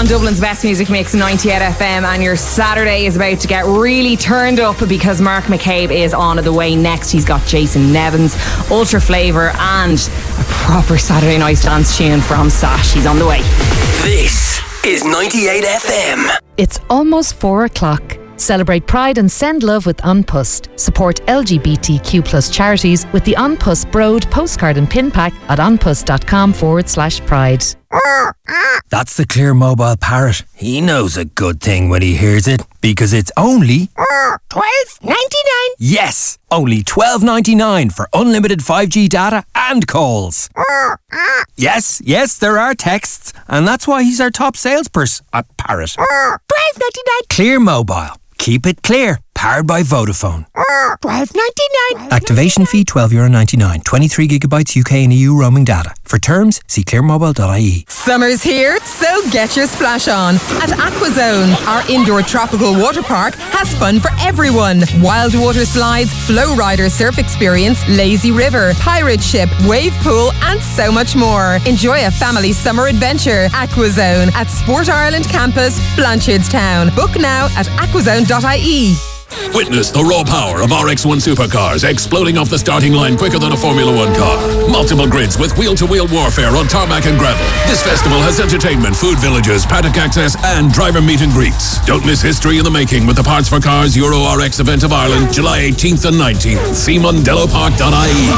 on Dublin's best music mix, 98 FM, and your Saturday is about to get really turned up because Mark McCabe is on the way next. He's got Jason Nevins, Ultra Flavour, and a proper Saturday night dance tune from Sash. He's on the way. This is 98 FM. It's almost 4 o'clock. Celebrate Pride and send love with An Post. Support LGBTQ plus charities with the An Post Broad postcard and pin pack at anpost.com/pride. That's the Clear Mobile parrot. He knows a good thing when he hears it, because it's only $12.99. Yes, only $12.99 for unlimited 5G data and calls. Yes, there are texts, and that's why he's our top salesperson at Parrot. $12.99. Clear Mobile. Keep it clear. Powered by Vodafone. $12.99. Activation fee €12.99. 23 gigabytes UK and EU roaming data. For terms, see clearmobile.ie. Summer's here, so get your splash on. At Aquazone, our indoor tropical water park has fun for everyone. Wild water slides, flow rider surf experience, lazy river, pirate ship, wave pool, and so much more. Enjoy a family summer adventure. Aquazone at Sport Ireland Campus, Blanchardstown. Book now at aquazone.ie. Witness the raw power of RX-1 supercars exploding off the starting line quicker than a Formula 1 car. Multiple grids with wheel-to-wheel warfare on tarmac and gravel. This festival has entertainment, food villages, paddock access and driver meet and greets. Don't miss history in the making with the Parts for Cars Euro RX event of Ireland, July 18th and 19th. See mondellopark.ie.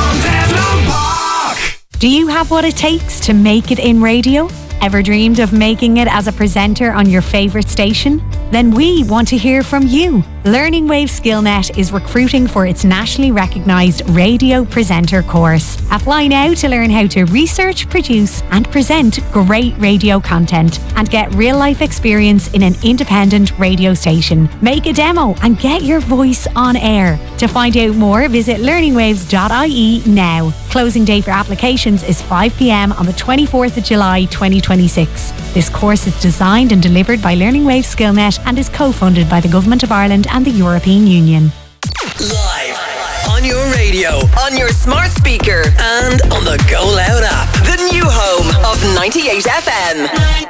Do you have what it takes to make it in radio? Ever dreamed of making it as a presenter on your favourite station? Then we want to hear from you. Learning Wave SkillNet is recruiting for its nationally recognised radio presenter course. Apply now to learn how to research, produce and present great radio content and get real-life experience in an independent radio station. Make a demo and get your voice on air. To find out more, visit learningwaves.ie now. Closing date for applications is 5 p.m. on the 24th of July 2026. This course is designed and delivered by Learning Wave SkillNet and is co-funded by the Government of Ireland and the European Union. Live on your radio, on your smart speaker, and on the Go Loud app. The new home of 98 FM.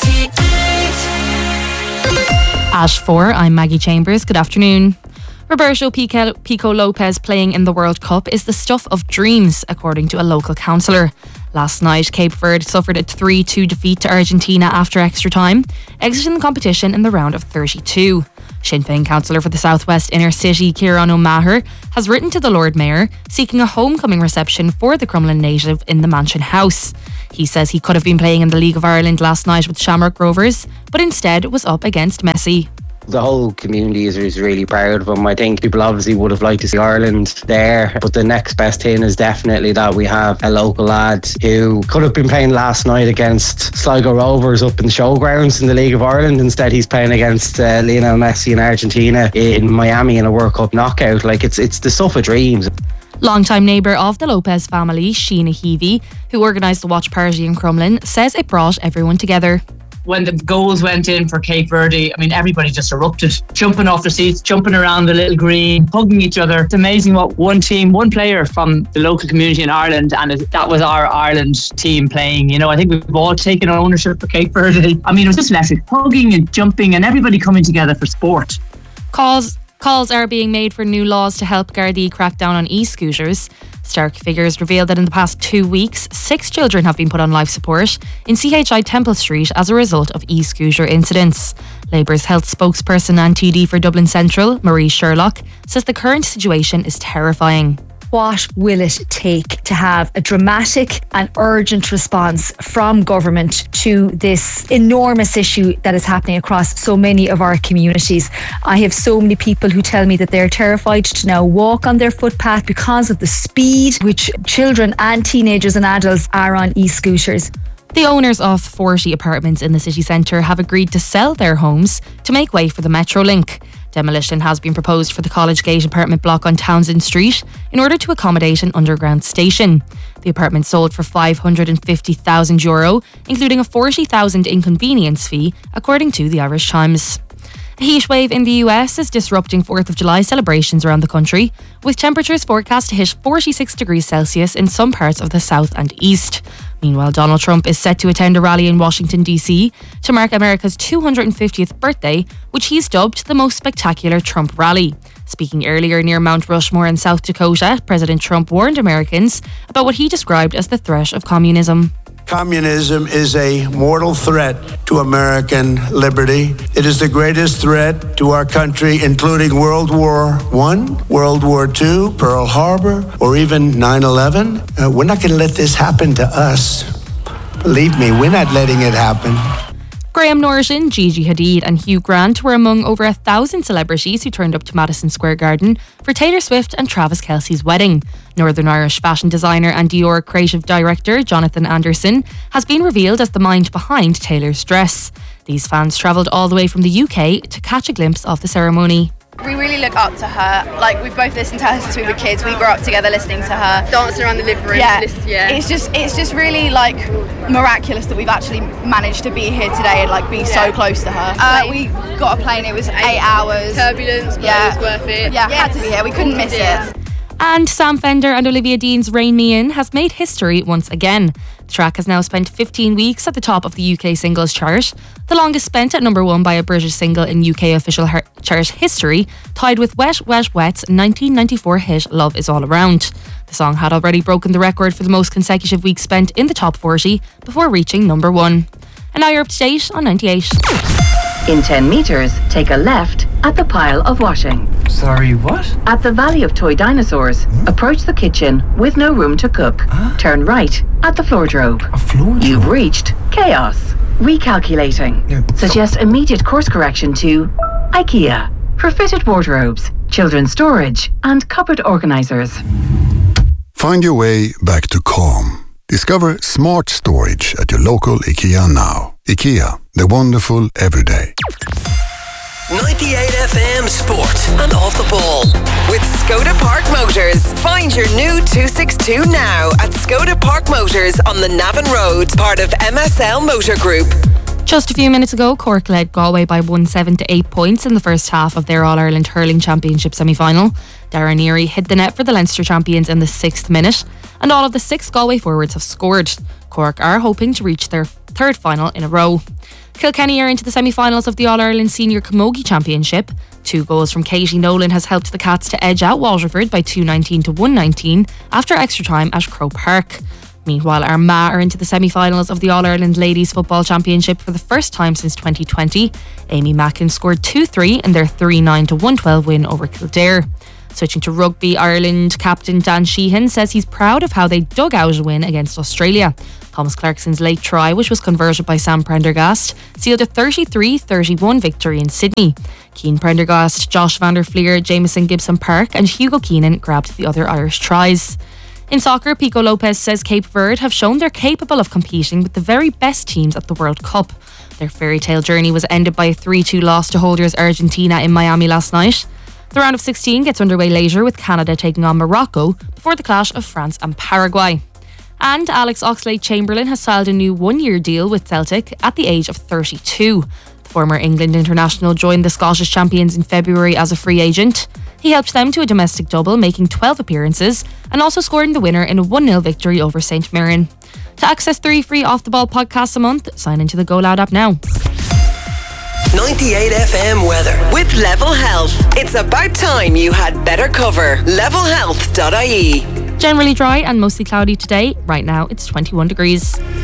98. Ash 4, I'm Maggie Chambers. Good afternoon. Roberto Pico Lopez playing in the World Cup is the stuff of dreams, according to a local councillor. Last night, Cape Verde suffered a 3-2 defeat to Argentina after extra time, exiting the competition in the round of 32. Sinn Féin councillor for the South West Inner City, Kieran O'Maher, has written to the Lord Mayor seeking a homecoming reception for the Crumlin native in the Mansion House. He says he could have been playing in the League of Ireland last night with Shamrock Rovers, but instead was up against Messi. The whole community is really proud of him. I think people obviously would have liked to see Ireland there, but the next best thing is definitely that we have a local lad who could have been playing last night against Sligo Rovers up in the showgrounds in the League of Ireland. Instead he's playing against Lionel Messi in Argentina in Miami in a World Cup knockout. Like it's the stuff of dreams. Longtime neighbour of the Lopez family, Sheena Heavey, who organised the watch party in Crumlin, says it brought everyone together. When the goals went in for Cape Verde, I mean, everybody just erupted, jumping off the seats, jumping around the little green, hugging each other. It's amazing what one player from the local community in Ireland, and that was our Ireland team playing. You know, I think we've all taken ownership for Cape Verde. I mean, it was just electric, hugging and jumping and everybody coming together for sport. Calls are being made for new laws to help Gardaí crack down on e-scooters. Stark figures revealed that in the past 2 weeks, 6 children have been put on life support in CHI Temple Street as a result of e-scooter incidents. Labour's health spokesperson and TD for Dublin Central, Marie Sherlock, says the current situation is terrifying. What will it take to have a dramatic and urgent response from government to this enormous issue that is happening across so many of our communities? I have so many people who tell me that they're terrified to now walk on their footpath because of the speed which children and teenagers and adults are on e-scooters. The owners of 40 apartments in the city centre have agreed to sell their homes to make way for the Metrolink. Demolition has been proposed for the College Gate apartment block on Townsend Street in order to accommodate an underground station. The apartment sold for €550,000, including a €40,000 inconvenience fee, according to the Irish Times. The heat wave in the US is disrupting 4th of July celebrations around the country, with temperatures forecast to hit 46 degrees Celsius in some parts of the south and east. Meanwhile, Donald Trump is set to attend a rally in Washington, D.C. to mark America's 250th birthday, which he's dubbed the most spectacular Trump rally. Speaking earlier near Mount Rushmore in South Dakota, President Trump warned Americans about what he described as the threat of communism. Communism is a mortal threat to American liberty. It is the greatest threat to our country, including World War I, World War II, Pearl Harbor, or even 9/11. We're not going to let this happen to us. Believe me, we're not letting it happen. Graham Norton, Gigi Hadid and Hugh Grant were among over 1,000 celebrities who turned up to Madison Square Garden for Taylor Swift and Travis Kelce's wedding. Northern Irish fashion designer and Dior creative director Jonathan Anderson has been revealed as the mind behind Taylor's dress. These fans travelled all the way from the UK to catch a glimpse of the ceremony. We really look up to her. Like, we've both listened to her since we were kids. We grew up together listening to her. Dancing around the living room. Yeah. It's just really, like, miraculous that we've actually managed to be here today and, like, be so close to her. We got a plane. It was 8 hours. Turbulence, but it was worth it. Yeah, had to be here. We couldn't miss it. And Sam Fender and Olivia Dean's Rain Me In has made history once again. The track has now spent 15 weeks at the top of the UK singles chart, the longest spent at number 1 by a British single in UK official chart history, tied with Wet Wet Wet's 1994 hit Love Is All Around. The song had already broken the record for the most consecutive weeks spent in the top 40 before reaching number 1. And now you're up to date on 98. In 10 metres, take a left at the pile of washing. Sorry, what? At the Valley of Toy Dinosaurs, approach the kitchen with no room to cook. Turn right at the floordrobe. A floordrobe? You've reached chaos. Recalculating. Suggest immediate course correction to IKEA for fitted wardrobes, children's storage and cupboard organisers. Find your way back to calm. Discover smart storage at your local IKEA now. IKEA, the wonderful everyday. 98 FM Sport and Off the Ball. With Skoda Park Motors. Find your new 262 now at Skoda Park Motors on the Navan Road, part of MSL Motor Group. Just a few minutes ago, Cork led Galway by 1-7 to 8 points in the first half of their All-Ireland Hurling Championship semi-final. Darren Erie hit the net for the Leinster champions in the 6th minute, and all of the 6 Galway forwards have scored. Cork are hoping to reach their third final in a row. Kilkenny are into the semi-finals of the All-Ireland Senior Camogie Championship. 2 goals from Katie Nolan has helped the Cats to edge out Waterford by 219 to 119 after extra time at Croke Park. Meanwhile, Armagh are into the semi-finals of the All-Ireland Ladies Football Championship for the first time since 2020. Amy Mackin scored 2-3 in their 3-9 to 112 win over Kildare. Switching to rugby, Ireland captain Dan Sheehan says he's proud of how they dug out a win against Australia. Thomas Clarkson's late try, which was converted by Sam Prendergast, sealed a 33-31 victory in Sydney. Keane Prendergast, Josh van der Fleer, Jameson Gibson-Park and Hugo Keenan grabbed the other Irish tries. In soccer, Pico Lopez says Cape Verde have shown they're capable of competing with the very best teams at the World Cup. Their fairy tale journey was ended by a 3-2 loss to holders Argentina in Miami last night. The round of 16 gets underway later with Canada taking on Morocco before the clash of France and Paraguay. And Alex Oxlade-Chamberlain has signed a new 1-year deal with Celtic at the age of 32. The former England international joined the Scottish champions in February as a free agent. He helped them to a domestic double, making 12 appearances and also scoring the winner in a 1-0 victory over St Mirren. To access 3 free Off the Ball podcasts a month, sign into the Go Loud app now. 98 FM weather with Level Health. It's about time you had better cover. Levelhealth.ie. Generally dry and mostly cloudy today. Right now it's 21 degrees.